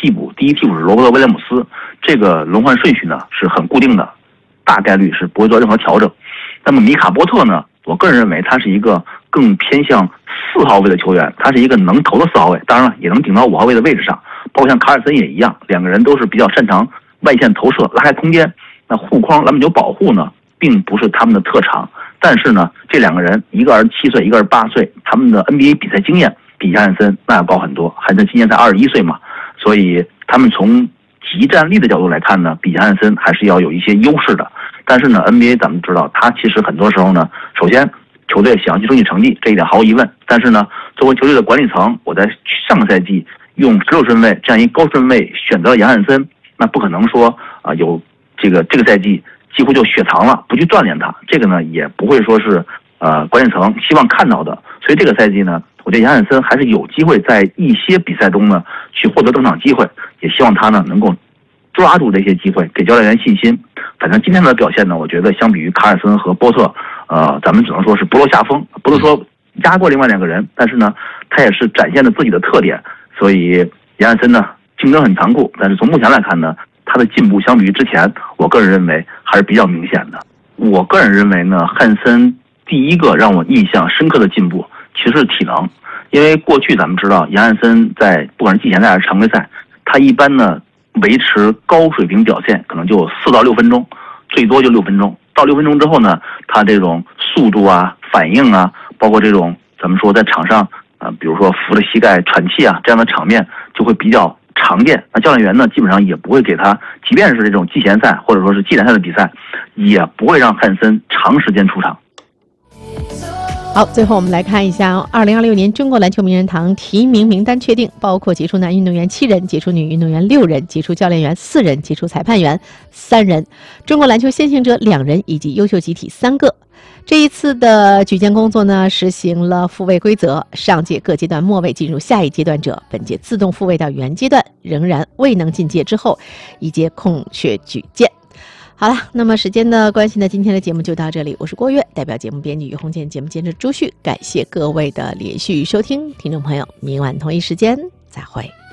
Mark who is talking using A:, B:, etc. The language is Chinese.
A: 替补，第一替补是罗伯特威廉姆斯，这个轮换顺序呢是很固定的，大概率是不会做任何调整。那么米卡波特呢，我个人认为他是一个更偏向4号位的球员，他是一个能投的4号位，当然了也能顶到5号位的位置上，包括像卡尔森也一样，两个人都是比较擅长外线投射拉开空间。那护框篮板球保护呢并不是他们的特长，但是呢这两个人一个27岁一个28岁，他们的 NBA 比赛经验比约翰森那要高很多，汉森今年才21岁嘛，所以他们从即战力的角度来看呢，比约翰森还是要有一些优势的。但是呢 NBA 咱们知道他其实很多时候呢，首先球队想要去争取成绩，这一点毫无疑问，但是呢作为球队的管理层，我在上个赛季用16顺位这样一高顺位选择了约翰森，那不可能说有这个赛季几乎就雪藏了，不去锻炼他，这个呢也不会说是管理层希望看到的。所以这个赛季呢，我觉得约翰森还是有机会在一些比赛中呢去获得登场机会，也希望他呢能够抓住这些机会，给教练员信心。反正今天的表现呢，我觉得相比于卡尔森和波特，咱们只能说是不落下风，不是说压过另外两个人，但是呢他也是展现了自己的特点。所以约翰森呢竞争很残酷，但是从目前来看呢，他的进步相比于之前，我个人认为还是比较明显的。我个人认为呢，汉森第一个让我印象深刻的进步其实是体能，因为过去咱们知道约翰森在不管是季前赛还是常规赛，他一般呢维持高水平表现可能就4到6分钟，最多就6分钟。到6分钟之后呢，他这种速度啊、反应啊，包括这种咱们说在场上比如说扶着膝盖喘气啊这样的场面就会比较常见。那教练员呢基本上也不会给他，即便是这种季前赛或者说是季联赛的比赛，也不会让汉森长时间出场。
B: 好，最后我们来看一下2026年中国篮球名人堂提名名单确定，包括杰出男运动员7人，杰出女运动员6人，杰出教练员4人，杰出裁判员3人，中国篮球先行者2人，以及优秀集体3个。这一次的举荐工作呢，实行了复位规则，上届各阶段末位进入下一阶段者，本届自动复位到原阶段仍然未能进阶之后，一届空缺举荐。好了，那么时间的关系呢，今天的节目就到这里。我是郭月，代表节目编辑于红建，节目监制朱旭，感谢各位的连续收听，听众朋友，明晚同一时间再会。